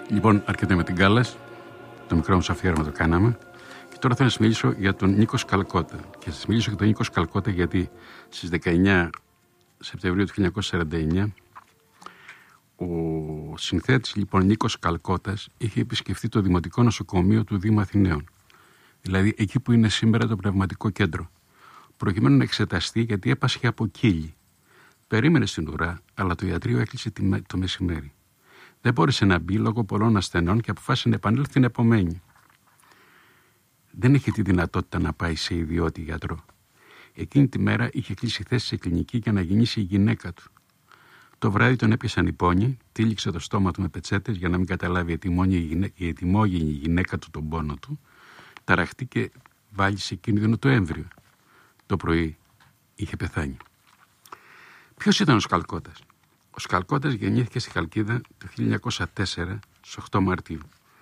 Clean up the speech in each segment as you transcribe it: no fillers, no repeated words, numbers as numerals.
Λοιπόν, αρκετά με την Κάλλας. Το μικρό μας αφιέρωμα το κάναμε. Και τώρα θέλω να σας μιλήσω για τον Νίκο Σκαλκότα. Και θα σας μιλήσω για τον Νίκο Σκαλκότα γιατί στις 19 Σεπτεμβρίου του 1949 ο συνθέτης λοιπόν Νίκος Σκαλκότας είχε επισκεφθεί το Δημοτικό Νοσοκομείο του Δήμου Αθηναίων. Δηλαδή εκεί που είναι σήμερα το πνευματικό κέντρο. Προκειμένου να εξεταστεί γιατί έπασχε από κύλι. Περίμενε στην ουρά, αλλά το ιατρείο έκλεισε το μεσημέρι. Δεν μπόρεσε να μπει λόγω πολλών ασθενών και αποφάσισε να επανέλθει την επομένη. Δεν είχε τη δυνατότητα να πάει σε ιδιώτη γιατρό. Εκείνη τη μέρα είχε κλείσει θέση σε κλινική για να γεννήσει η γυναίκα του. Το βράδυ τον έπιασαν οι πόνοι, τύλιξε το στόμα του με πετσέτες για να μην καταλάβει η ετοιμόγενη γυναίκα του τον πόνο του, ταραχτεί και βάλει σε κίνδυνο το έμβριο. Το πρωί είχε πεθάνει. Ποιος ήταν ο Σκαλκότας? Ο Σκαλκότας γεννήθηκε στη Χαλκίδα το 1904, στις 8 Μαρτίου.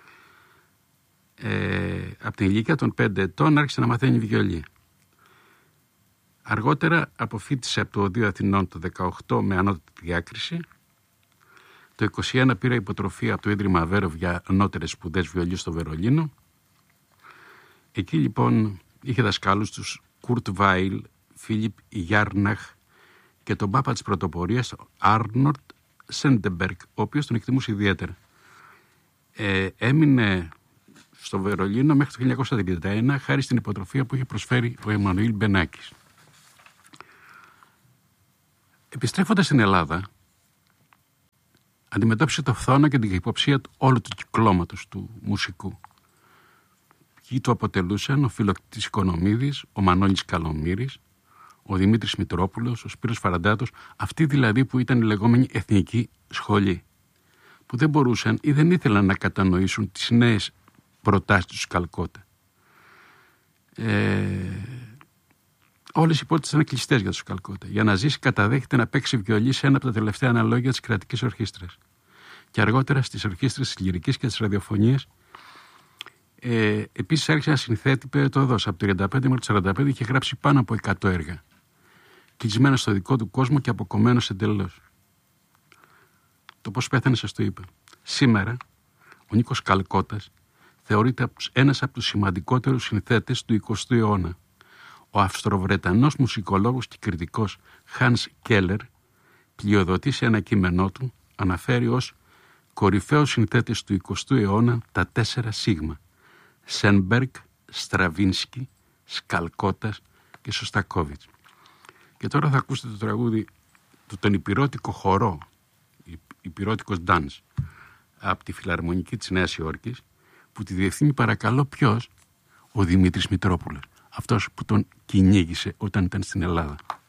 Από την ηλικία των 5 ετών άρχισε να μαθαίνει βιολί. Αργότερα αποφοίτησε από το Οδείο Αθηνών το 18 με ανώτατη διάκριση. Το 21 πήρε υποτροφία από το Ίδρυμα Αβέροφ για ανώτερες σπουδές βιολί στο Βερολίνο. Εκεί λοιπόν είχε δασκάλους τους Κουρτ Βάιλ, Φίλιπ Γιάρναχ και τον πάπα της πρωτοπορίας Άρνορτ Σέντεμπεργκ, ο οποίος τον εκτιμούσε ιδιαίτερα. Έμεινε στο Βερολίνο μέχρι το 1931 χάρη στην υποτροφία που είχε προσφέρει ο Εμμανουήλ Μπενάκης. Επιστρέφοντας στην Ελλάδα, αντιμετώπισε το φθόνο και την υποψία του όλου του κυκλώματος του μουσικού. Ποιοι το αποτελούσαν ο Φιλοκτήτης Οικονομίδης, ο Μανώλης Καλομύρης, ο Δημήτρης Μητρόπουλος, ο Σπύρος Φαραντάτος, αυτοί δηλαδή που ήταν η λεγόμενη εθνική σχολή, που δεν μπορούσαν ή δεν ήθελαν να κατανοήσουν τις νέες προτάσεις του Σκαλκότα. Όλες οι πόρτες ήταν κλειστές για τον Σκαλκότα. Για να ζήσει καταδέχεται να παίξει βιολί σε ένα από τα τελευταία αναλόγια της κρατικής ορχήστρας. Και αργότερα στις ορχήστρες της λυρικής και της ραδιοφωνίας. Επίσης άρχισε να συνθέτει περιττοδός. Από το 1935 μέχρι το 1945 είχε γράψει πάνω από 100 έργα. Κλεισμένο στο δικό του κόσμο και αποκομμένος εντελώς. Το πώς πέθανε σας το είπα. Σήμερα ο Νίκος Σκαλκότας θεωρείται ένας από τους σημαντικότερους συνθέτες του 20ου αιώνα. Ο Αυστροβρετανός μουσικολόγος και κριτικός Hans Keller πλειοδοτεί σε ένα κείμενό του, αναφέρει ως κορυφαίους συνθέτες του 20ου αιώνα τα 4 σίγμα: Σένμπεργκ, Στραβίνσκι, Σκαλκότας και Σωστακόβιτς. Και τώρα θα ακούσετε το τραγούδι του τον υπηρώτικο χορό, υπηρώτικος dance, από τη Φιλαρμονική της Νέας Υόρκης, που τη διευθύνει παρακαλώ ποιος? Ο Δημήτρης Μητρόπουλος, αυτός που τον κυνήγησε όταν ήταν στην Ελλάδα.